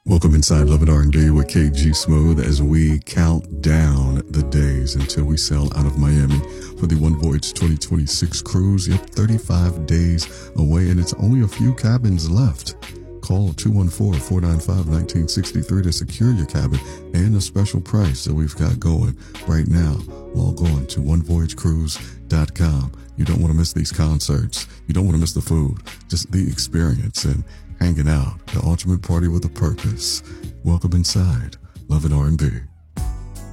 Welcome inside Love and R&B with KG Smooth as we count down the days until we sail out of Miami for the One Voyage 2026 cruise. Yep, 35 days away and it's only a few cabins left. Call 214-495-1963 to secure your cabin and a special price that we've got going right now. Log on to onevoyagecruise.com. You don't want to miss these concerts. You don't want to miss the food, just the experience and hanging out, the ultimate party with a purpose. Welcome inside Love and R&B.